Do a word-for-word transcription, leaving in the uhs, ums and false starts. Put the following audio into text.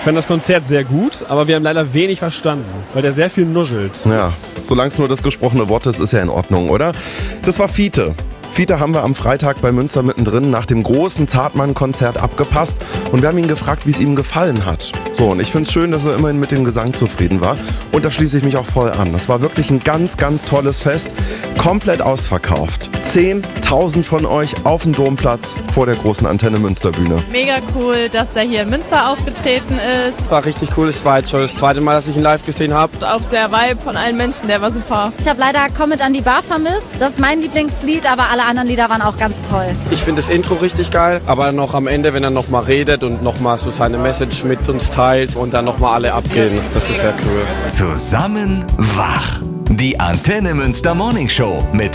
Ich fand das Konzert sehr gut, aber wir haben leider wenig verstanden, weil der sehr viel nuschelt. Ja, solange es nur das gesprochene Wort ist, ist ja in Ordnung, oder? Das war Fiete. Fiete haben wir am Freitag bei Münster mittendrin nach dem großen Zartmann-Konzert abgepasst und wir haben ihn gefragt, wie es ihm gefallen hat. So, und ich finde es schön, dass er immerhin mit dem Gesang zufrieden war und da schließe ich mich auch voll an. Das war wirklich ein ganz, ganz tolles Fest, komplett ausverkauft. zehntausend von euch auf dem Domplatz vor der großen Antenne Münsterbühne. Mega cool, dass er hier in Münster aufgetreten ist. War richtig cool, es war jetzt schon das zweite Mal, dass ich ihn live gesehen habe. Auch der Vibe von allen Menschen, der war super. Ich habe leider Komm mit an die Bar vermisst. Das ist mein Lieblingslied, aber alle anderen Lieder waren auch ganz toll. Ich finde das Intro richtig geil, aber noch am Ende, wenn er nochmal redet und nochmal so seine Message mit uns teilt und dann nochmal alle abgehen, das ist sehr cool. Zusammen wach. Die Antenne Münster Morning Show mit